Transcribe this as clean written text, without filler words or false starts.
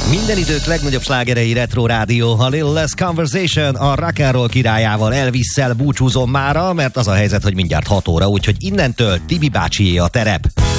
Minden idők legnagyobb slágerei Retro Rádió, a Little Less Conversation, a rock'n'roll királyával, Elvisszel búcsúzom mára, mert az a helyzet, hogy mindjárt 6 óra, úgyhogy innentől Tibi bácsié a terep.